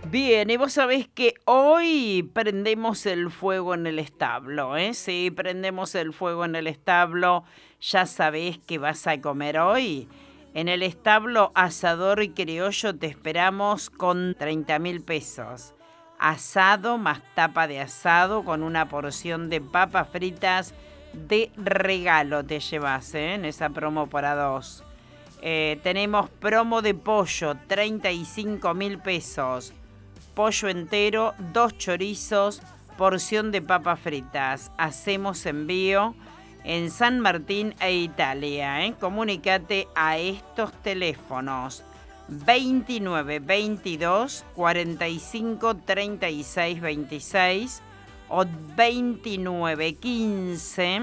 Bien, y vos sabés que hoy prendemos el fuego en el establo, ¿eh? Sí, prendemos el fuego en el establo. Ya sabés qué vas a comer hoy. En el establo Asador y Criollo te esperamos con 30.000 pesos. Asado más tapa de asado con una porción de papas fritas de regalo te llevas, ¿eh? En esa promo para dos. Tenemos promo de pollo, 35.000 pesos. Pollo entero, 2 chorizos, porción de papas fritas. Hacemos envío en San Martín e Italia. Comunicate a estos teléfonos: 29 22 45 36 26 o 29 15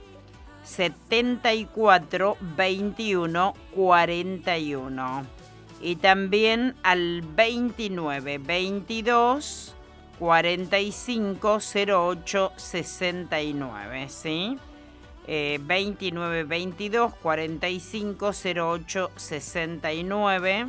74 21 41. Y también al 29 22 45 08 69, ¿sí? 29 22 45 08 69,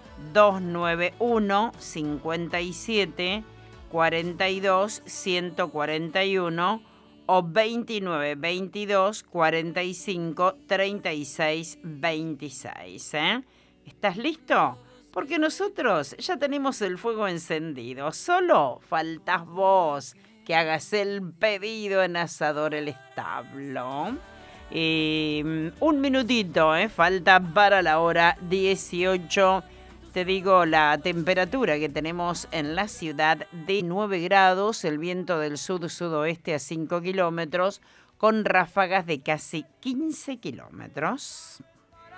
291 57 42 141 o 29 22 45 36 26, ¿eh? ¿Estás listo? Porque nosotros ya tenemos el fuego encendido. Solo faltas vos que hagas el pedido en Asador El Establo. Un minutito, falta para la hora 18. Te digo la temperatura que tenemos en la ciudad de 9 grados, el viento del sur-sudoeste a 5 kilómetros, con ráfagas de casi 15 kilómetros.